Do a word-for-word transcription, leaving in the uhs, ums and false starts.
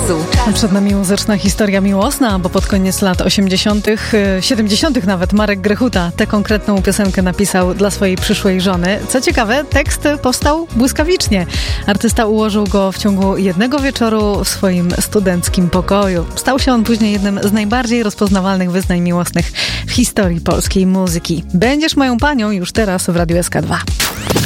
czasu. Przed nami muzyczna historia miłosna, bo pod koniec lat osiemdziesiątych, siedemdziesiątych nawet Marek Grechuta tę konkretną piosenkę napisał dla swojej przyszłej żony. Co ciekawe, tekst powstał błyskawicznie. Artysta ułożył go w ciągu jednego wieczoru w swoim studenckim pokoju. Stał się on później jednym z najbardziej rozpoznawalnych wyznań miłosnych w historii polskiej muzyki. Będziesz moją panią już teraz w Radiu S K dwa.